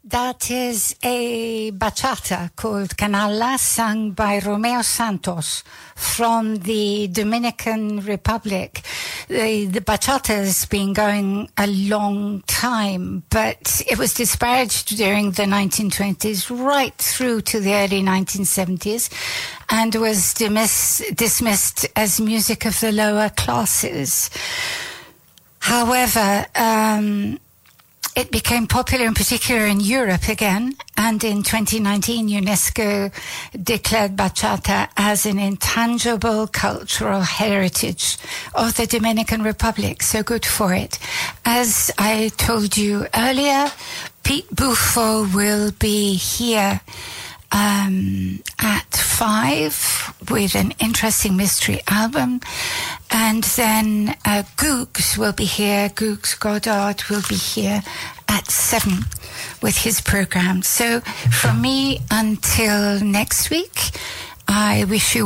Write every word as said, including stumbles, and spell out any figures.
That is a bachata called Canalla, sung by Romeo Santos from the Dominican Republic. The, the bachata has been going a long time, but it was disparaged during the nineteen twenties right through to the early nineteen seventies and was dismiss, dismissed as music of the lower classes. However, um, it became popular in particular in Europe again, and in twenty nineteen UNESCO declared bachata as an intangible cultural heritage of the Dominican Republic, so good for it. As I told you earlier, Pete Buffo will be here um, at five with an interesting mystery album. And then uh, Googs will be here, Googs Goddard will be here at seven with his program. So from me until next week, I wish you